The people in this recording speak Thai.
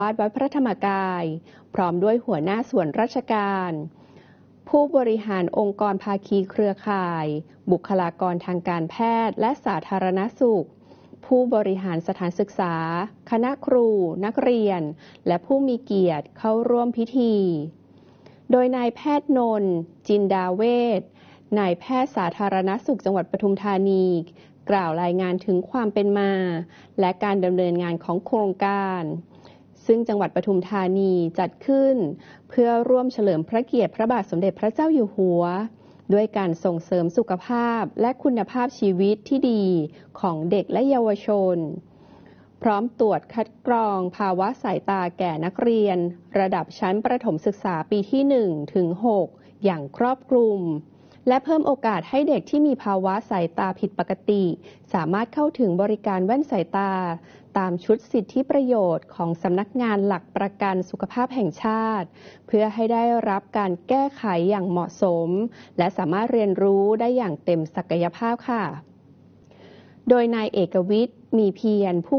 วัดพระธรรมกายพร้อมด้วยหัวหน้าส่วนราชการผู้บริหารองค์กรภาคีเครือข่ายบุคลากรทางการแพทย์และสาธารณสุขผู้บริหารสถานศึกษาคณะครูนักเรียนและผู้มีเกียรติเข้าร่วมพิธีโดยนายแพทย์นนท์จินดาเวชนายแพทย์สาธารณสุขจังหวัดปทุมธานีกล่าวรายงานถึงความเป็นมาและการดำเนินงานของโครงการซึ่งจังหวัดปทุมธานีจัดขึ้นเพื่อร่วมเฉลิมพระเกียรติพระบาทสมเด็จพระเจ้าอยู่หัวด้วยการส่งเสริมสุขภาพและคุณภาพชีวิตที่ดีของเด็กและเยาวชนพร้อมตรวจคัดกรองภาวะสายตาแก่นักเรียนระดับชั้นประถมศึกษาปีที่1ถึง6อย่างครอบคลุมและเพิ่มโอกาสให้เด็กที่มีภาวะสายตาผิดปกติสามารถเข้าถึงบริการแว่นสายตาตามชุดสิทธิประโยชน์ของสำนักงานหลักประกันสุขภาพแห่งชาติเพื่อให้ได้รับการแก้ไขอย่างเหมาะสมและสามารถเรียนรู้ได้อย่างเต็มศักยภาพค่ะโดยนายเอกวิทย์มีเพียรผู้